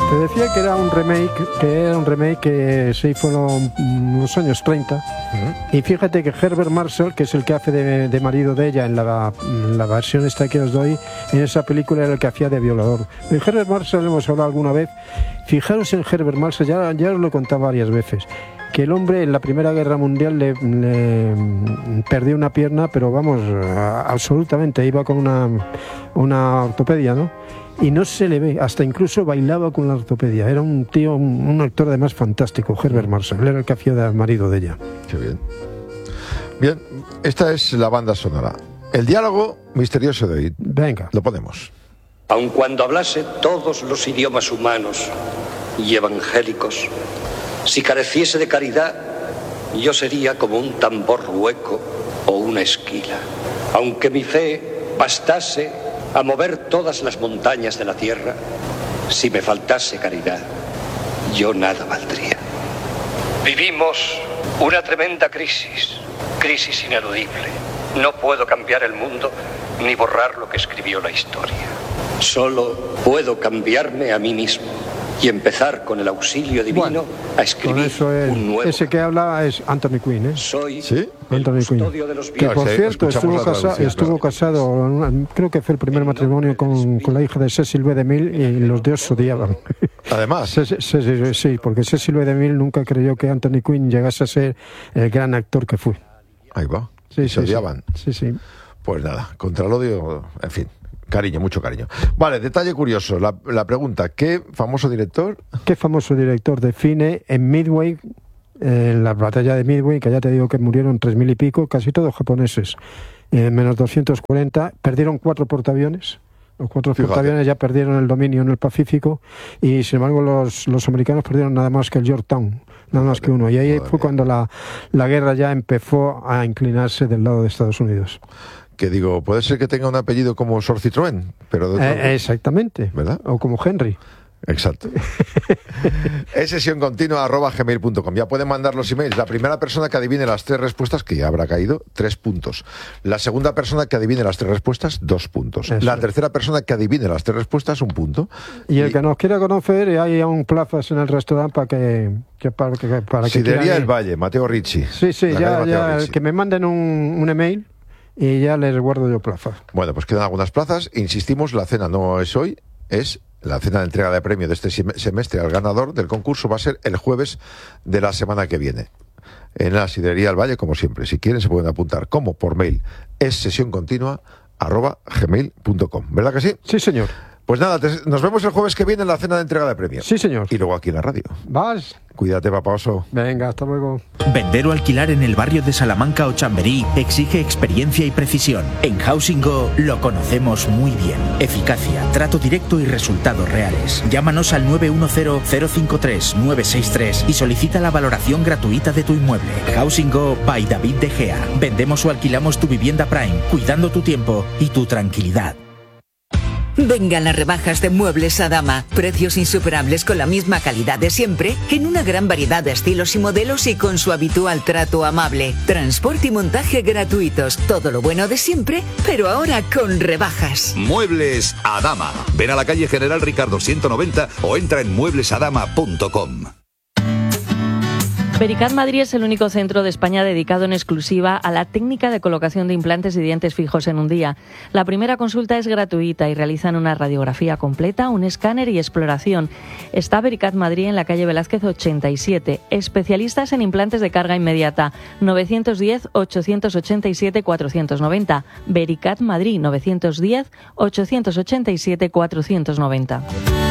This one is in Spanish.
Te decía que era un remake que se hizo en los años 30. Y fíjate que Herbert Marshall, que es el que hace de marido de ella en la versión esta que os doy, en esa película era el que hacía de violador. En Herbert Marshall hemos hablado alguna vez. Fijaros en Herbert Marshall, ya os lo he contado varias veces, que el hombre en la Primera Guerra Mundial le perdió una pierna, pero vamos, absolutamente, iba con una ortopedia, ¿no? Y no se le ve, hasta incluso bailaba con la ortopedia. Era un tío, un actor además fantástico, Herbert Marshall. Él era el que hacía de marido de ella. Qué bien. Bien, esta es la banda sonora. El diálogo misterioso de hoy. Venga. Lo ponemos. Aun cuando hablase todos los idiomas humanos y evangélicos, si careciese de caridad, yo sería como un tambor hueco o una esquila. Aunque mi fe bastase a mover todas las montañas de la tierra, si me faltase caridad, yo nada valdría. Vivimos una tremenda crisis ineludible. No puedo cambiar el mundo ni borrar lo que escribió la historia. Solo puedo cambiarme a mí mismo y empezar con el auxilio divino a escribir un nuevo. Ese que habla es Anthony Quinn, ¿eh? Soy ¿Sí? Anthony Quinn. Que por cierto estuvo casado, creo que fue el primer matrimonio con la hija de Cecil B. DeMille, y los dos odiaban. Además. Sí, porque Cecil B. DeMille nunca creyó que Anthony Quinn llegase a ser el gran actor que fue. Ahí va. Sí, se odiaban. Sí. Pues nada, contra el odio, en fin. Cariño, mucho cariño. Vale, detalle curioso. La pregunta, ¿qué famoso director define en Midway, en la batalla de Midway, que ya te digo que murieron 3.000 y pico, casi todos japoneses, menos 240, perdieron 4 portaaviones. Los 4 portaaviones ya perdieron el dominio en el Pacífico, y sin embargo los americanos perdieron nada más que el Yorktown, nada más que uno. Y ahí fue cuando la guerra ya empezó a inclinarse del lado de Estados Unidos. Que digo, puede ser que tenga un apellido como Sor Citroën, pero exactamente, ¿verdad? O como Henry. Exacto. Es sesioncontinua@gmail.com. Ya pueden mandar los emails. La primera persona que adivine las 3 respuestas, que ya habrá caído, 3 puntos. La segunda persona que adivine las 3 respuestas, 2 puntos. Eso. La tercera persona que adivine las 3 respuestas, 1 punto. Y el que nos quiera conocer, hay aún plazas en el restaurante para que Sidería El Valle, Mateo Ricci. Sí, ya que me manden un email y ya les guardo yo plaza. Bueno, pues quedan algunas plazas. Insistimos, la cena no es hoy, es la cena de entrega de premio de este semestre al ganador del concurso. Va a ser el jueves de la semana que viene, en la Sidería El Valle, como siempre. Si quieren se pueden apuntar como por mail. Es sesioncontinua@gmail.com. ¿Verdad que sí? Sí, señor. Pues nada, nos vemos el jueves que viene en la cena de entrega de premios. Sí, señor. Y luego aquí en la radio. Vas. Cuídate, papá oso. Venga, hasta luego. Vender o alquilar en el barrio de Salamanca o Chamberí exige experiencia y precisión. En Housing Go lo conocemos muy bien. Eficacia, trato directo y resultados reales. Llámanos al 910-053-963 y solicita la valoración gratuita de tu inmueble. Housing Go by David De Gea. Vendemos o alquilamos tu vivienda Prime, cuidando tu tiempo y tu tranquilidad. Vengan las rebajas de Muebles Adama. Precios insuperables con la misma calidad de siempre, en una gran variedad de estilos y modelos y con su habitual trato amable. Transporte y montaje gratuitos. Todo lo bueno de siempre, pero ahora con rebajas. Muebles Adama. Ven a la calle General Ricardo 190 o entra en mueblesadama.com. Vericat Madrid es el único centro de España dedicado en exclusiva a la técnica de colocación de implantes y dientes fijos en un día. La primera consulta es gratuita y realizan una radiografía completa, un escáner y exploración. Está Vericat Madrid en la calle Velázquez 87. Especialistas en implantes de carga inmediata. 910-887-490. Vericat Madrid 910-887-490.